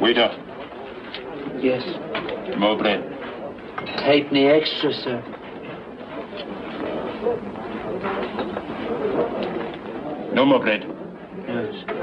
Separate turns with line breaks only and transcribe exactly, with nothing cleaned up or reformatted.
Waiter.
Yes.
More bread.
Halfpenny extra, sir.
No more bread.
Yes.